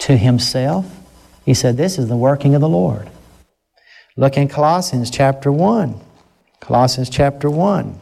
to Himself. He said, this is the working of the Lord. Look in Colossians chapter 1. Colossians chapter 1.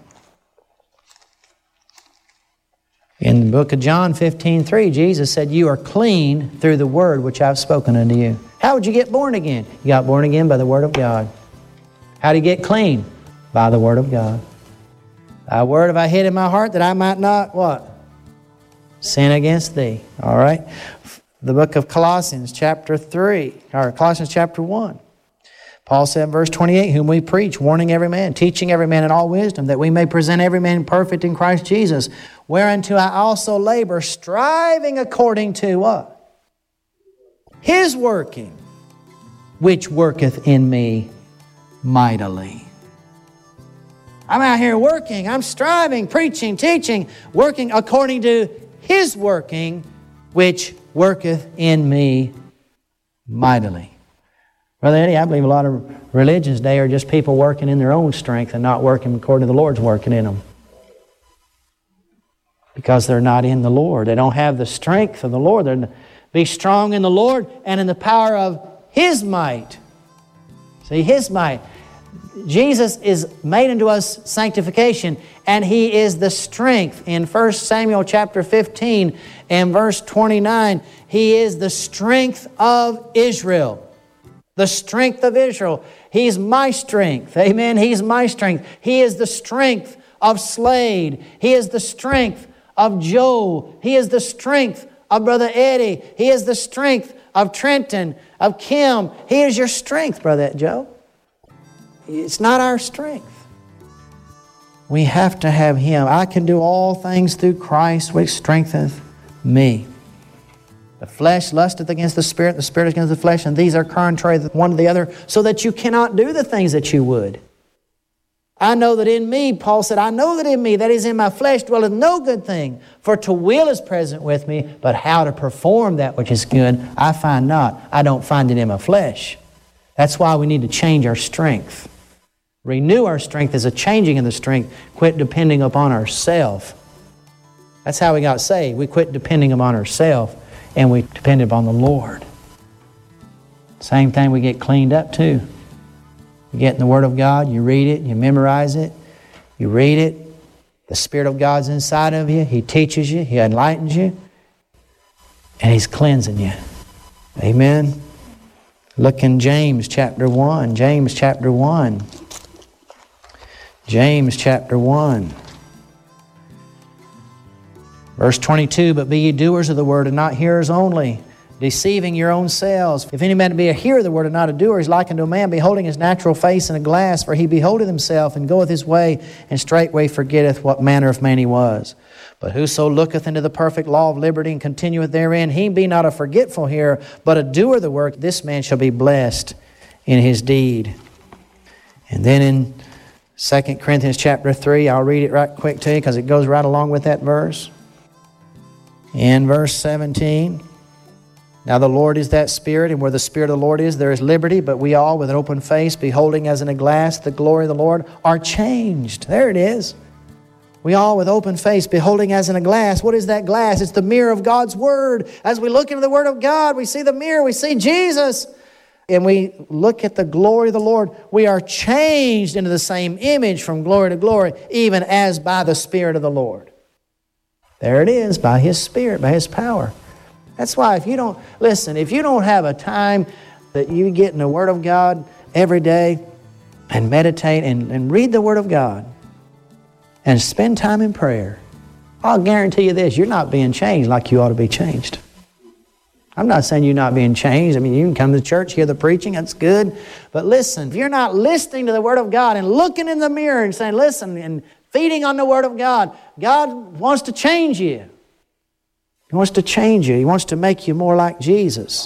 In the book of John 15:3, Jesus said, you are clean through the word which I've spoken unto you. How would you get born again? You got born again by the word of God. How do you get clean? By the word of God. Thy word have I hid in my heart that I might not, what? Sin against thee. All right? The book of Colossians chapter 3, or Colossians chapter 1. Paul said in verse 28, whom we preach, warning every man, teaching every man in all wisdom, that we may present every man perfect in Christ Jesus, whereunto I also labor, striving according to what? His working, which worketh in me mightily. I'm out here working, I'm striving, preaching, teaching, working according to His working, which worketh in me mightily. Brother Eddie, I believe a lot of religions today are just people working in their own strength and not working according to the Lord's working in them. Because they're not in the Lord. They don't have the strength of the Lord. They're be strong in the Lord and in the power of His might. See, His might. Jesus is made unto us sanctification, and He is the strength. In 1 Samuel chapter 15 and verse 29, He is the strength of Israel. The strength of Israel. He's my strength. Amen. He's my strength. He is the strength of Slade. He is the strength of Joe. He is the strength of Brother Eddie. He is the strength of Trenton, of Kim. He is your strength, Brother Joe. It's not our strength. We have to have Him. I can do all things through Christ which strengtheneth me. The flesh lusteth against the spirit against the flesh, and these are contrary one to the other, so that you cannot do the things that you would. I know that in me, Paul said, I know that in me, that is in my flesh, dwelleth no good thing. For to will is present with me, but how to perform that which is good, I find not. I don't find it in my flesh. That's why we need to change our strength. Renew our strength is a changing of the strength. Quit depending upon ourselves. That's how we got saved. We quit depending upon ourselves. And we depend upon the Lord. Same thing, we get cleaned up too. You get in the Word of God, you read it, you memorize it, you read it. The Spirit of God's inside of you. He teaches you, He enlightens you, and He's cleansing you. Amen. Look in James chapter 1. James chapter 1. James chapter 1. Verse 22, but be ye doers of the word and not hearers only, deceiving your own selves. If any man be a hearer of the word and not a doer, he is like unto a man beholding his natural face in a glass, for he beholdeth himself and goeth his way, and straightway forgetteth what manner of man he was. But whoso looketh into the perfect law of liberty and continueth therein, he be not a forgetful hearer, but a doer of the work, this man shall be blessed in his deed. And then in 2 Corinthians chapter 3, I'll read it right quick to you because it goes right along with that verse. In verse 17, now the Lord is that Spirit, and where the Spirit of the Lord is, there is liberty, but we all with an open face, beholding as in a glass the glory of the Lord, are changed. There it is. We all with open face, beholding as in a glass. What is that glass? It's the mirror of God's Word. As we look into the Word of God, we see the mirror, we see Jesus, and we look at the glory of the Lord. We are changed into the same image from glory to glory, even as by the Spirit of the Lord. There it is, by His Spirit, by His power. That's why if you don't have a time that you get in the Word of God every day and meditate and read the Word of God and spend time in prayer, I'll guarantee you this, you're not being changed like you ought to be changed. I'm not saying you're not being changed. I mean, you can come to church, hear the preaching, that's good. But listen, if you're not listening to the Word of God and looking in the mirror and saying, listen, and feeding on the Word of God, God wants to change you. He wants to change you. He wants to make you more like Jesus.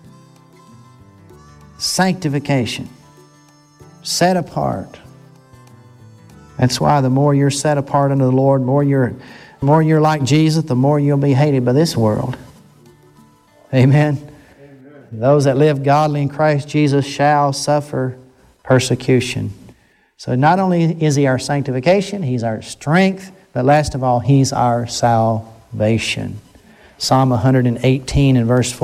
Sanctification. Set apart. That's why the more you're set apart unto the Lord, the more you're like Jesus, the more you'll be hated by this world. Amen. Amen. Those that live godly in Christ Jesus shall suffer persecution. So not only is He our sanctification, He's our strength, but last of all, He's our salvation. Psalm 118 and verse 4.